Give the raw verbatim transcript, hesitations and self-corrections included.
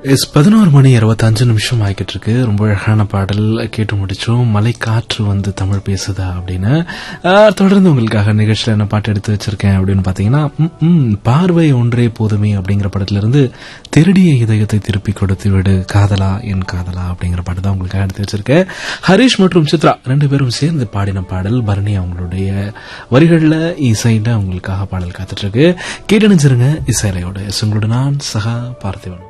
S பதினோரு மணி இருபத்தஞ்சு நிமிஷம் ஆகிட்டு இருக்கு. ரொம்ப அழகான பாடல் கேட்டு முடிச்சோம். மலை காற்று வந்து தமிழ் பேசுதா அப்படின்னு. தொடர்ந்து உங்களுக்காக நிகழ்ச்சியில் என்ன பாட்டு எடுத்து வச்சிருக்கேன் அப்படின்னு பாத்தீங்கன்னா, பார்வை ஒன்றே போதுமே அப்படிங்கிற படத்துல இருந்து திருடிய இதயத்தை திருப்பி கொடுத்து விடு காதலா என் காதலா அப்படிங்கிற பாட்டு தான் உங்களுக்காக எடுத்து வச்சிருக்கேன். ஹரிஷ் மற்றும் சித்ரா ரெண்டு பேரும் சேர்ந்து பாடின பாடல். பரணி அவங்களுடைய வரிகள்ல இசையில உங்களுக்காக பாடல் காத்துட்டு இருக்கு. கேட்டணிச்சிருங்க இசைலையோட. உங்களோட நான் சகா பார்த்திவன்.